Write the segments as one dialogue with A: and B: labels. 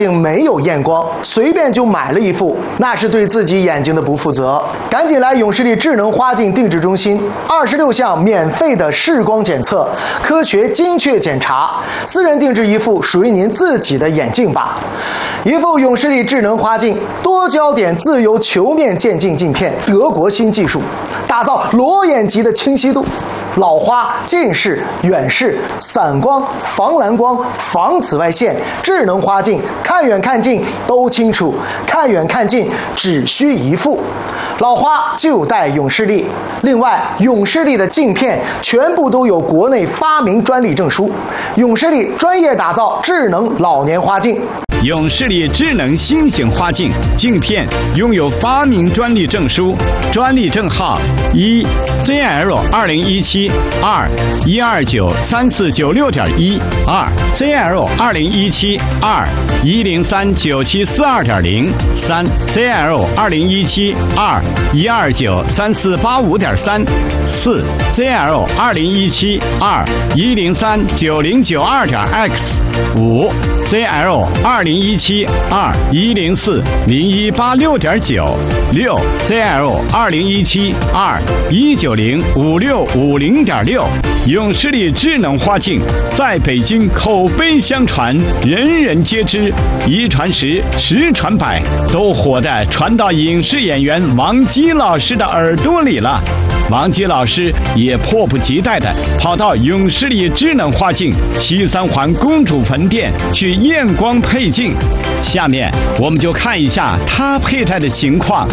A: 没有验光，随便就买了一副，那是对自己眼睛的不负责。赶紧来永视力智能花镜定制中心，26项免费的视光检测，科学精确检查，私人定制一副属于您自己的眼镜吧。一副永视力智能花镜，多焦点自由球面渐进镜片，德国新技术，打造裸眼级的清晰度。老花、近视、远视、散光、防蓝光、防紫外线，智能花镜，看远看近都清楚，看远看近只需一副。老花就带永视力。另外，永视力的镜片全部都有国内发明专利证书，永视力专业打造智能老年花镜。
B: 永视力智能新型花镜镜片拥有发明专利证书，专利证号1 ZL2017 2 1293496.1 2 ZL2017 2 1039742.0 3 ZL2017 2 1293485.3 4 ZL2017 2 1039092.x 5 ZL2017 2 1040186.9 6 ZL2017 2 1905650.6。永视力智能花镜在北京口碑相传，人人皆知，一传十，十传百，都火的传到影视演员王姬老师的耳朵里了。王姬老师也迫不及待地跑到永视力智能花镜西三环公主坟店去验光配镜。下面我们就看一下他佩戴的情况。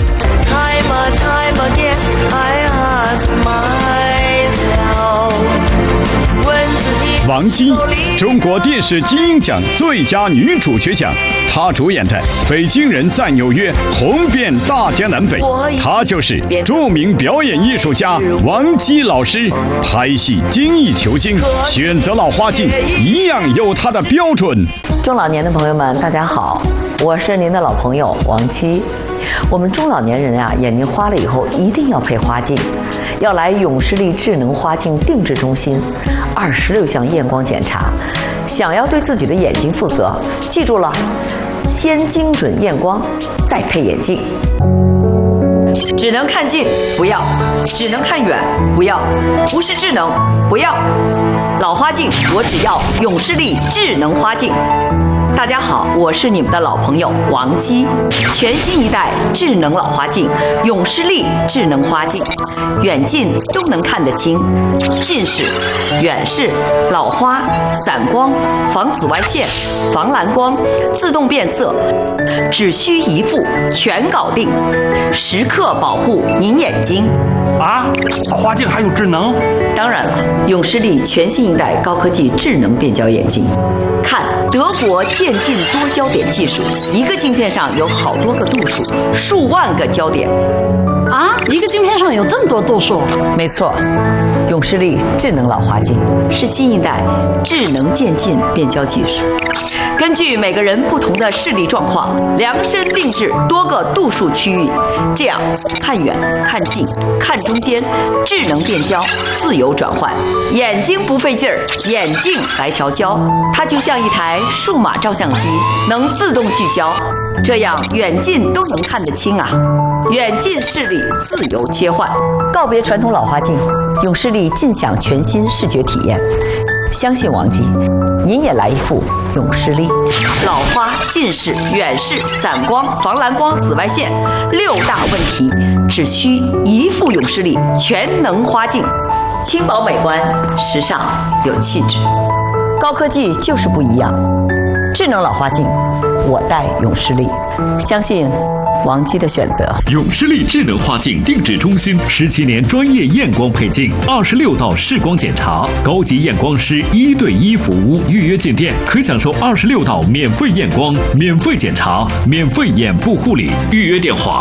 B: 王姬，中国电视金鹰奖最佳女主角奖，她主演的《北京人在纽约》红遍大江南北。她就是著名表演艺术家王姬老师，拍戏精益求精，选择老花镜一样有她的标准。
C: 中老年的朋友们，大家好，我是您的老朋友王姬。我们中老年人啊，眼睛花了以后一定要配花镜，要来永视力智能花镜定制中心，26项验光检查。想要对自己的眼睛负责，记住了，先精准验光，再配眼镜。只能看近不要，只能看远不要，不是智能不要。老花镜我只要永视力智能花镜。大家好，我是你们的老朋友王姬。全新一代智能老花镜永视力智能花镜，远近都能看得清，近视、远视、老花、散光、防紫外线、防蓝光、自动变色，只需一副全搞定，时刻保护您眼睛。
D: 啊，花镜还有智能？
C: 当然了，永视力全新一代高科技智能变焦眼镜。看德国渐进多焦点技术，一个镜片上有好多个度数，数万个焦点。
E: 啊，一个镜片上有这么多度数？
C: 没错，永视力智能老花镜是新一代智能渐进变焦技术，根据每个人不同的视力状况，量身定制多个度数区域，这样看远、看近、看中间，智能变焦，自由转换，眼睛不费劲儿，眼镜来调焦，它就像一台数码照相机，能自动聚焦，这样远近都能看得清啊。远近视力自由切换，告别传统老花镜，永视力尽享全新视觉体验。相信王姬，您也来一副永视力。老花、近视、远视、散光、防蓝光、紫外线6大问题，只需一副永视力全能花镜，轻薄美观，时尚有气质。高科技就是不一样，智能老花镜，我戴永视力，相信王姬的选择。
F: 永视力智能花镜定制中心17年专业验光配镜，26道视光检查，高级验光师1对1服务。预约进店可享受26道免费验光、免费检查、免费眼部护理。预约电话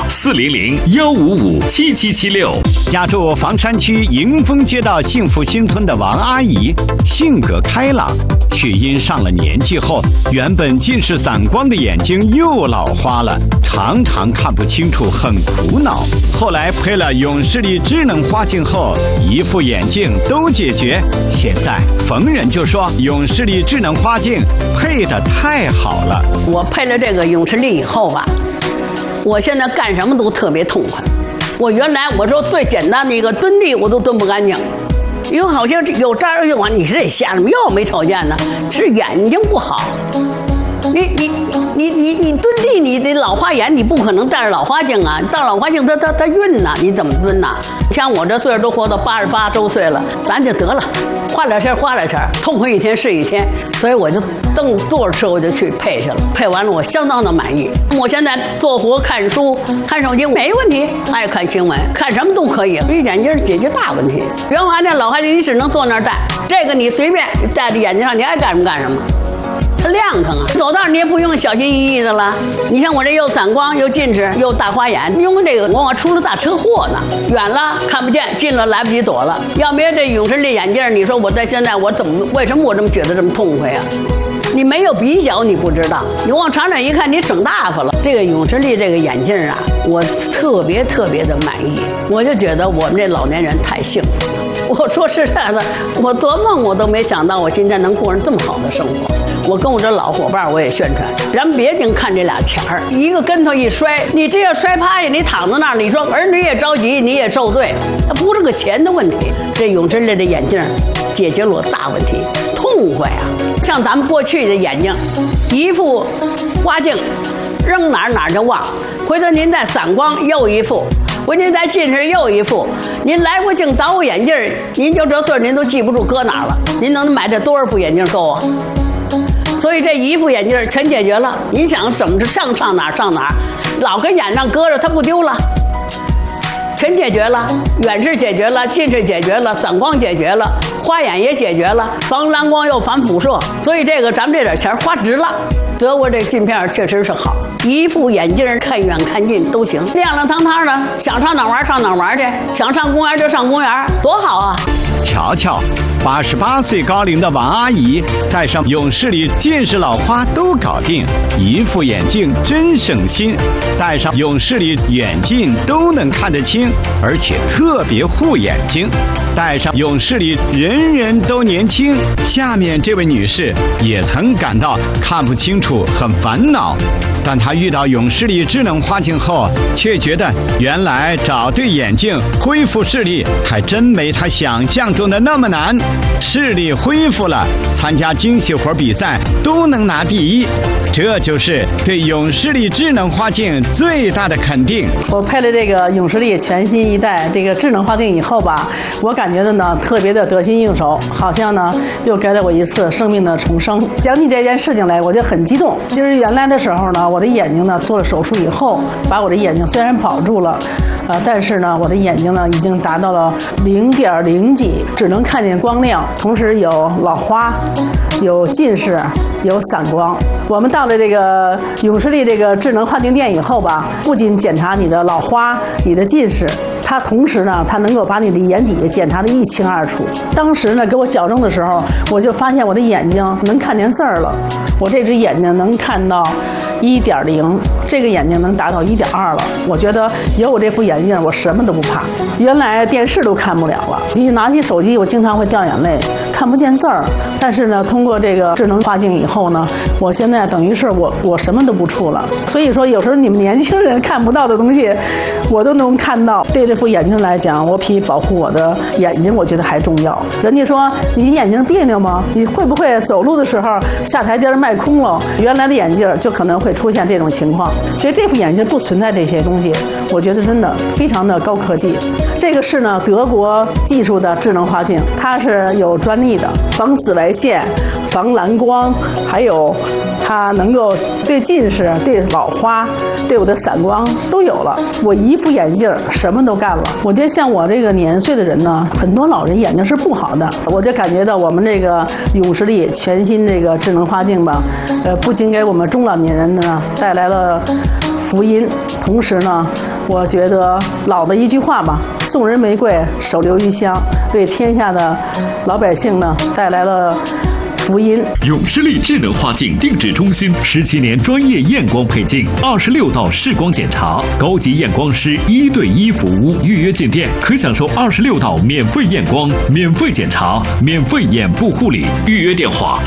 F: 400-155-7776。
B: 家住房山区迎丰街道幸福新村的王阿姨，性格开朗，却因上了年纪后，原本近视散光的眼睛又老花了，常常常看不清楚，很苦恼。后来配了永视力智能花镜后，一副眼镜都解决。现在逢人就说永视力智能花镜配得太好了。
E: 我配了这个永视力以后吧，我现在干什么都特别痛快。我原来我说最简单的一个蹲地我都蹲不干净，因为好像有这儿有你是得瞎什么又没瞅见呢，是眼睛不好。你蹲地，你得老花眼，你不可能戴着老花镜啊！戴老花镜它晕呐，你怎么蹲呐？像我这岁数都活到88周岁了，咱就得了，花点钱，痛快一天是一天。所以我就蹬多少车我就去配去了，配完了我相当的满意。我现在做活、看书、看手机没问题，爱看新闻，看什么都可以。这眼镜解决大问题。原来那老花镜你只能坐那儿戴，这个你随便戴在眼睛上，你爱干什么干什么。它亮堂啊，走道你也不用小心翼翼的了。你像我这又散光又近视又大花眼，用这个我出了大车祸呢，远了看不见，近了来不及躲了。要没有这永视力眼镜，你说我在现在我为什么我这么觉得这么痛快啊？你没有比较你不知道，你往长远一看你省大发了。这个永视力这个眼镜啊，我特别的满意，我就觉得我们这老年人太幸福了。我说实在的，我做梦我都没想到我今天能过上这么好的生活。我跟我这老伙伴我也宣传，咱别净看这俩钱儿，一个跟头一摔，你这要摔趴下，你躺在那儿，你说儿女也着急，你也受罪，它不是个钱的问题。这永视力的眼镜解决了我大问题，痛快啊！像咱们过去的眼睛，一副花镜，扔哪儿就忘，回头您再散光又一副。您再近视又一副，您来回镜倒眼镜，您就这岁您都记不住搁哪儿了。您能买这多少副眼镜够啊？所以这一副眼镜全解决了。你想怎么上哪儿，老跟眼上搁着它不丢了，全解决了。远视解决了，近视解决了，散光解决了，花眼也解决了，防蓝光又防辐射。所以这个咱们这点钱花值了。德国这镜片确实是好，一副眼镜看远看近都行，亮亮堂堂的，想上哪玩去，想上公园就上公园，多好啊！
B: 瞧瞧，88岁高龄的王阿姨戴上永视力近视老花都搞定，一副眼镜真省心，戴上永视力远近都能看得清，而且特别护眼睛。戴上永视力人人都年轻。下面这位女士也曾感到看不清楚很烦恼，但她遇到永视力智能花镜后，却觉得原来找对眼镜恢复视力还真没她想象中的那么难。视力恢复了，参加精细活比赛都能拿第一，这就是对永视力智能花镜最大的肯定。
G: 我配了这个永视力全新一代这个智能花镜以后吧，我感觉的呢特别的得心应手，好像呢又给了我一次生命的重生。讲起这件事情来，我就很激动。就是原来的时候呢，我的眼睛呢做了手术以后，把我的眼睛虽然保住了，但是呢我的眼睛呢已经达到了0.0几，只能看见光亮，同时有老花，有近视，有散光。我们到了这个永视力这个智能花镜店以后吧，不仅检查你的老花、你的近视，它同时呢，它能够把你的眼底检查得一清二楚。当时呢，给我矫正的时候，我就发现我的眼睛能看见字儿了。我这只眼睛能看到1.0，这个眼睛能达到1.2了。我觉得有我这副眼镜，我什么都不怕。原来电视都看不了了，你拿起手机，我经常会掉眼泪，看不见字儿。但是呢，通过这个智能花镜以后呢，我现在等于是我什么都不触了。所以说，有时候你们年轻人看不到的东西，我都能看到。对这副眼镜来讲，我比保护我的眼睛，我觉得还重要。人家说你眼睛别扭吗？你会不会走路的时候下台阶迈空了？原来的眼镜就可能会出现这种情况。所以这副眼镜不存在这些东西，我觉得真的非常的高科技。这个是呢德国技术的智能花镜，它是有专利的，防紫外线、防蓝光，还有它能够对近视、对老花、对我的散光都有了。我一副眼镜什么都干了。我觉得像我这个年岁的人呢，很多老人眼睛是不好的。我就感觉到我们这个永视力全新这个智能花镜吧，不仅给我们中老年人呢带来了福音，同时呢，我觉得老的一句话吧，送人玫瑰，手留余香，为天下的老百姓呢带来了福音。
F: 永视力智能花镜定制中心17年专业验光配镜，26道视光检查，高级验光师1对1服务，预约进店可享受26道免费验光、免费检查、免费眼部护理。预约电话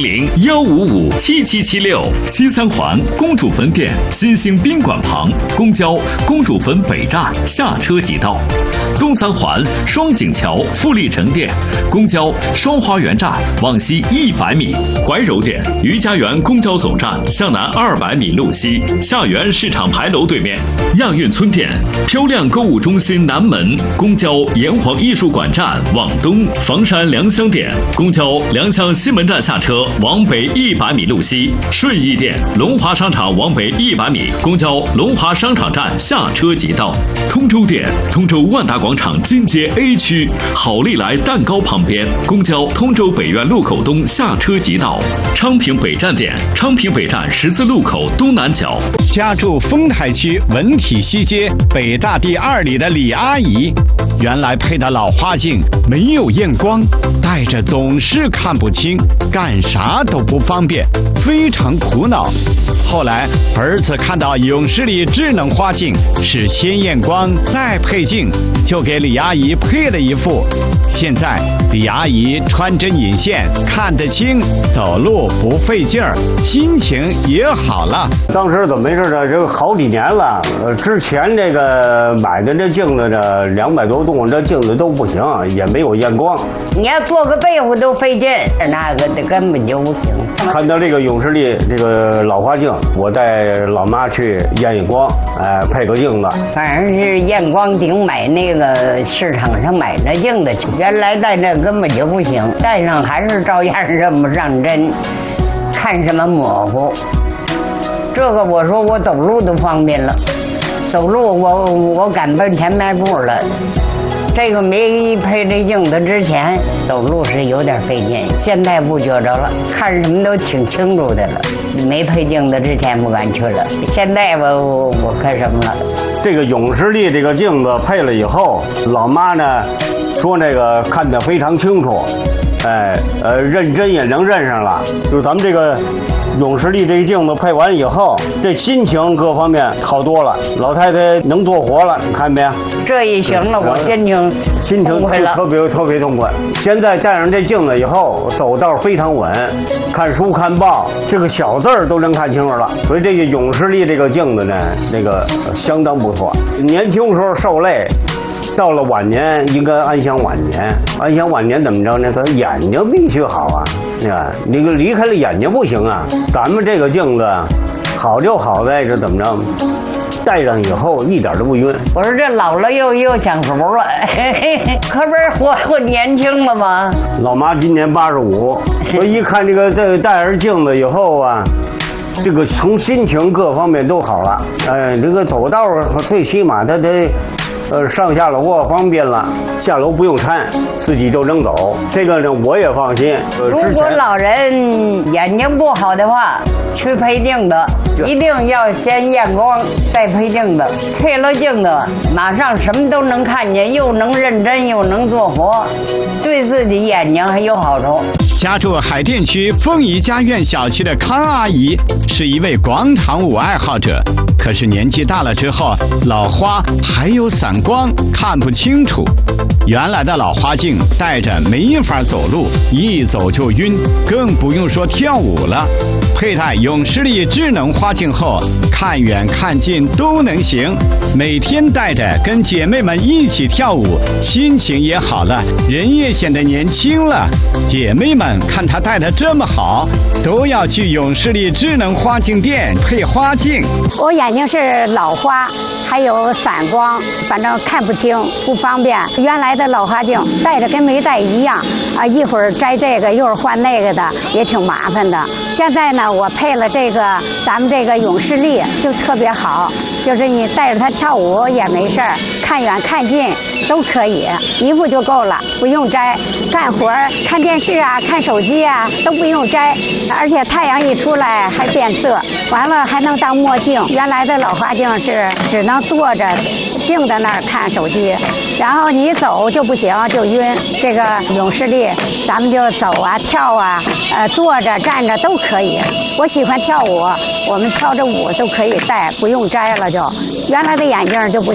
F: 400-155-7776。西三环公主坟店新兴宾馆旁，公交公主坟北站下车即到。东三环双井桥富力城店，公交双花园站往西100米。怀柔店余家园公交总站向南200米路西，下园市场牌楼对面。亚运村店漂亮购物中心南门，公交炎黄艺术馆站往东。房山良乡店公交良乡西门站下车往北100米路西。顺义店龙华商场往北100米，公交龙华商场站下车即到。通州店通州万达广场金街 A 区好利来蛋糕旁边，公交通州北苑路口东下车即到。昌平北站店昌平北站十字路口东南角。
B: 家住丰台区文体西街北大第2里的李阿姨，原来配的老花镜没有验光，戴着总是看不清，干啥都不方便，非常苦恼。后来儿子看到永视力智能花镜是先验光再配镜，就给李阿姨配了一副。现在李阿姨穿针引线，看得清，走路不费劲儿，心情也好了。
H: 当时怎么回事呢？这个好几年了，之前这个买的这镜子这200多度，这镜子都不行，也没有验光。
I: 你要做个被子都费劲，那个根本就不行。
H: 看到这个永视力这个老花镜，我带老妈去验验光，配个镜子。
I: 反正是验光顶买那个市场上买的镜子去，原来戴这根本就不行，戴上还是照样认不上真，看什么模糊。这个我说我走路都方便了，走路我敢奔前迈步了。这个没配这镜子之前走路是有点费劲，现在不觉着了，看什么都挺清楚的了。没配镜子之前不敢去了，现在我看什么了。
H: 这个永视力这个镜子配了以后，老妈呢说那个看得非常清楚，认真也能认上了。就是咱们这个永视力这个镜子配完以后，这心情各方面好多了，老太太能做活了，你看没？
I: 这一行了，我心情
H: 特别痛快。现在戴上这镜子以后，走道非常稳，看书看报，这个小字儿都能看清楚了。所以这个永视力这个镜子呢，那个相当不错。年轻时候受累，到了晚年应该安享晚年。安享晚年怎么着呢？他眼睛必须好啊，你个离开了眼睛不行啊。咱们这个镜子好就好在这怎么着？戴上以后一点都不晕。
I: 我说这老了又享福了，可不是活年轻了吗？
H: 老妈今年85，我一看这个戴上镜子以后啊，这个从心情各方面都好了。这个走道最起码他得上下楼方便了，下楼不用搀，自己就能走。这个呢我也放心。
I: 如果老人眼睛不好的话，去配镜子一定要先验光再配镜子，配了镜子马上什么都能看见，又能认真又能做活，对自己眼睛还有好处。
B: 家住海淀区凤仪家苑小区的康阿姨是一位广场舞爱好者，可是年纪大了之后，老花还有散光，看不清楚。原来的老花镜戴着没法走路，一走就晕，更不用说跳舞了。佩戴永视力智能花镜后，看远看近都能行，每天戴着跟姐妹们一起跳舞，心情也好了，人也显得年轻了。姐妹们看她戴得这么好，都要去永视力智能花镜店配花镜。
J: 我眼睛是老花，还有散光，反正看不清，不方便。原来的老花镜戴着跟没戴一样啊，一会儿摘这个，一会儿换那个的，也挺麻烦的。现在呢，我配了这个咱们这个永视力，就特别好，就是你带着它跳舞也没事儿，看远看近都可以，一副就够了，不用摘。干活看电视啊，看手机啊都不用摘，而且太阳一出来还变色，完了还能当墨镜。原来的老花镜是只能坐着静在那儿看手机，然后你走就不行，就晕。这个永视力，咱们就走啊、跳啊，坐着、站着都可以。我喜欢跳舞，我们跳着舞都可以戴，不用摘了就。原来的眼镜就不